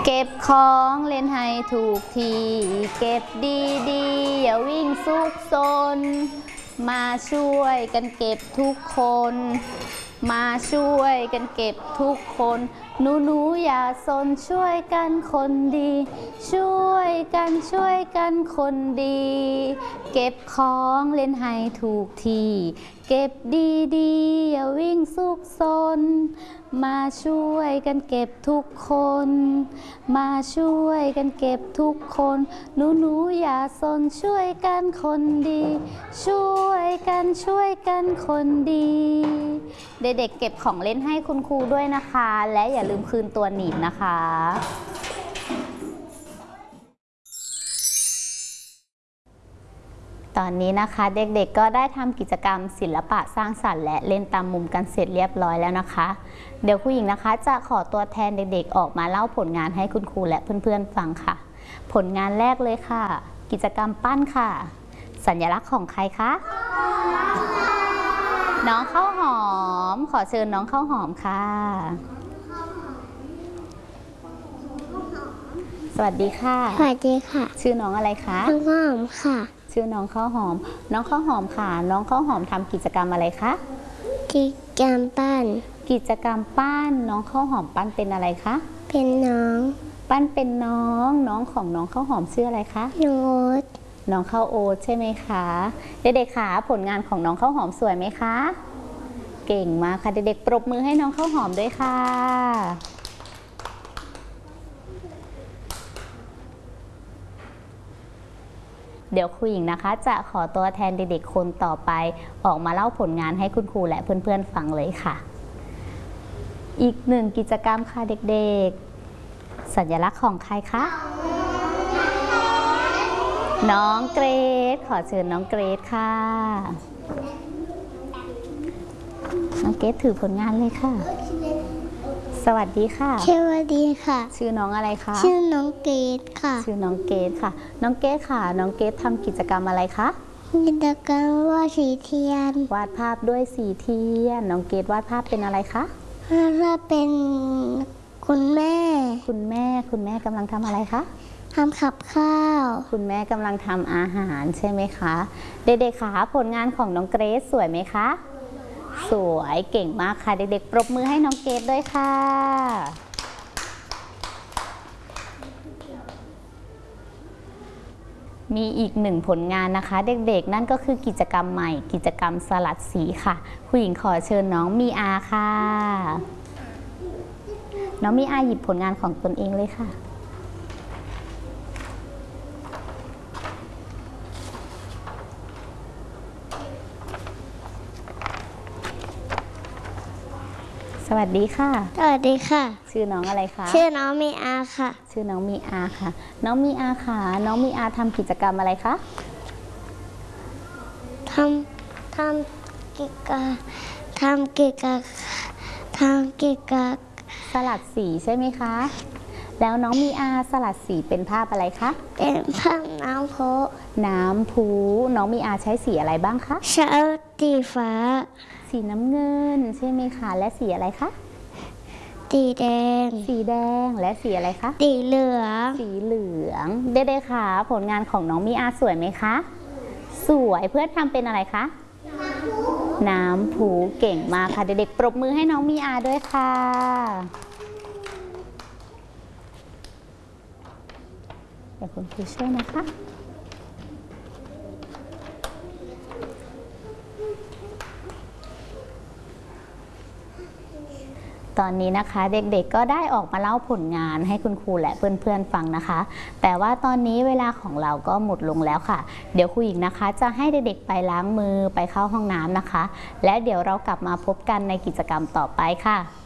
เก็บของเล่นให้ถูกที่เก็บดีๆอย่าวิ่งซุกซนมาช่วยกันเก็บทุกคนมาช่วยกันเก็บทุกคนหนูอย่าซนช่วยกันคนดีช่วยกันคนดีเก็บของเล่นให้ถูกที่เก็บดีๆอย่าวิ่งซุกซนมาช่วยกันเก็บทุกคนมาช่วยกันเก็บทุกคนหนูอย่าซนช่วยกันคนดีช่วยกันคนดีเด็กๆเก็บของเล่นให้คุณครูด้วยนะคะและอย่าลืมคืนตัวหนีบนะคะตอนนี้นะคะเด็กๆก็ได้ทำกิจกรรมศิลปะสร้างสรรค์และเล่นตามมุมกันเสร็จเรียบร้อยแล้วนะคะเดี๋ยวครูหญิงนะคะจะขอตัวแทนเด็กๆออกมาเล่าผลงานให้คุณครูและเพื่อนๆฟังค่ะผลงานแรกเลยค่ะกิจกรรมปั้นค่ะสัญลักษณ์ของใครคะน้องข้าวหอมขอเชิญน้องข้าวหอมค่ะสวัสดีค่ะสวัสดีค่ะชื่อน้องอะไรคะน้องข้าวหอมค่ะชื่อน้องข้าวหอมน้องข้าวหอมค่ะน้องข้าวหอมทำกิจกรรมอะไรคะกิจกรรมปั้นกิจกรรมปั้นน้องข้าวหอมปั้นเป็นอะไรคะเป็นน้องปั้นเป็นน้องของน้องข้าวหอมชื่ออะไรคะน้องโอ๊ตน้องข้าวโอ๊ตใช่ไหมคะเด็กๆค่ะผลงานของน้องข้าวหอมสวยไหมคะเก่งมากค่ะเด็กๆปรบมือให้น้องข้าวหอมด้วยค่ะเดี๋ยวครูหญิงนะคะจะขอตัวแทนเด็กๆคนต่อไปออกมาเล่าผลงานให้คุณครูและเพื่อนๆฟังเลยค่ะอีกหนึ่งกิจกรรมค่ะเด็กๆสัญลักษณ์ของใครคะน้องเกรซขอเชิญน้องเกรซค่ะน้องเกรซถือผลงานเลยค่ะสวัสดีค่ะสวัสดีค่ะชื่อน้องอะไรคะชื่อน้องเกดค่ะชื่อน้องเกดค่ะน้องเกดค่ะน้องเกดทำกิจกรรมอะไรคะกิจกรรมวาดสีเทียนวาดภาพด้วยสีเทียนน้องเกดวาดภาพเป็นอะไรคะวาดเป็นคุณแม่คุณแม่กำลังทำอะไรคะทำกับข้าวคุณแม่กำลังทำอาหารใช่ไหมคะเด็กๆค่ะผลงานของน้องเกรซสวยไหมคะสวยเก่งมากค่ะเด็กๆปรบมือให้น้องเกรซด้วยค่ะมีอีกหนึ่งผลงานนะคะเด็กๆนั่นก็คือกิจกรรมใหม่กิจกรรมสลัดสีค่ะผู้หญิงขอเชิญน้องมีอาค่ะน้องมีอาหยิบผลงานของตนเองเลยค่ะสวัสดีค่ะสวัสดีค่ะชื่อน้องอะไรคะชื่อน้องมีอาค่ะชื่อน้องมีอาค่ะน้องมีอาค่ะน้องมีอาทำกิจกรรมอะไรคะทำกิจกรรมสลัดสีใช่ไหมคะแล้วน้องมีอาสลัดสีเป็นภาพอะไรคะเป็นภาพน้ำพุน้องมีอาใช้สีอะไรบ้างคะใช้สีฟ้าสีน้ำเงินใช่ไหมคะและสีอะไรคะสีแดงและสีอะไรคะสีเหลืองเด็กๆค่ะผลงานของน้องมีอาสวยไหมคะสวยเพื่อทำเป็นอะไรคะน้ำพุเก่งมากค่ะเด็กๆปรบมือให้น้องมีอาด้วยค่ะเดี๋ยวคุณครูช่วยนะคะตอนนี้นะคะเด็กๆก็ได้ออกมาเล่าผลงานให้คุณครูและเพื่อนๆฟังนะคะแต่ว่าตอนนี้เวลาของเราก็หมดลงแล้วค่ะเดี๋ยวครูหญิงนะคะจะให้เด็กๆไปล้างมือไปเข้าห้องน้ำนะคะและเดี๋ยวเรากลับมาพบกันในกิจกรรมต่อไปค่ะ